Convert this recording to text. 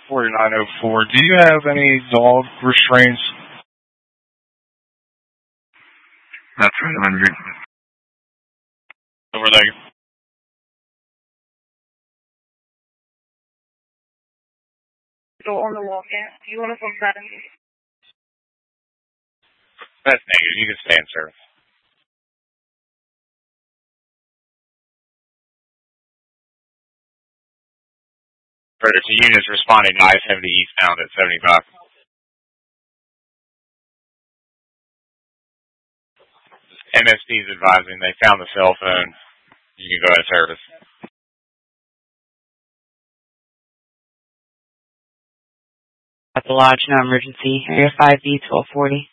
4904. Do you have any dog restraints? That's right, 100. Over there. Go on the walk-in. Do you want to book that in? That's negative. You can stay in service. Further to units responding to I-70 eastbound at 75. MSD is advising they found the cell phone. You can go out of service. At the lodge, no emergency. Area 5B 1240.